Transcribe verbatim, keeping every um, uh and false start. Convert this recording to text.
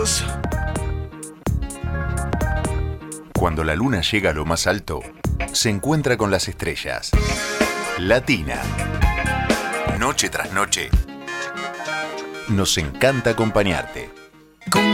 Dios. Cuando la luna llega a lo más alto, se encuentra con las estrellas. Latina. Noche tras noche. Nos encanta acompañarte. Con